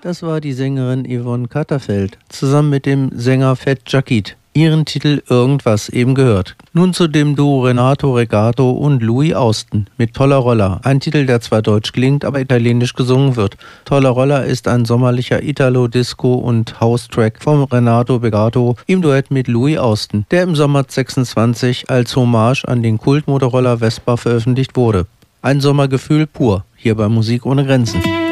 Das war die Sängerin Yvonne Katterfeld, zusammen mit dem Sänger Fat Jakit. Ihren Titel Irgendwas eben gehört. Nun zu dem Duo Renato Regato und Louis Austin mit Tolla Rolla. Ein Titel, der zwar deutsch klingt, aber italienisch gesungen wird. Tolla Rolla ist ein sommerlicher Italo-Disco- und House-Track vom Renato Regato im Duett mit Louis Austin, der im Sommer 26 als Hommage an den Kultmotorroller Vespa veröffentlicht wurde. Ein Sommergefühl pur, hier bei Musik ohne Grenzen.